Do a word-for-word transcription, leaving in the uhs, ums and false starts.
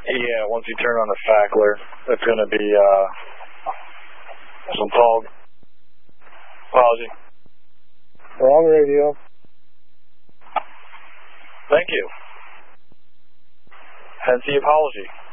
Yeah, once you turn on the fackler, it's going to be uh, some called apology. Wrong radio. Thank you. Hence the apology.